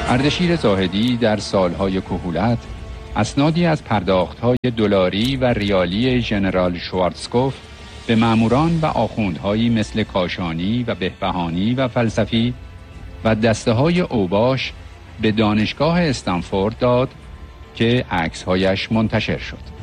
اردشیر زاهدی در سالهای کهولت اسنادی از پرداخت‌های دلاری و ریالی ژنرال شوارتزکوف به ماموران و آخوندهایی مثل کاشانی و بهبهانی و فلسفی و دسته‌های اوباش به دانشگاه استنفورد داد که عکس‌هایش منتشر شد.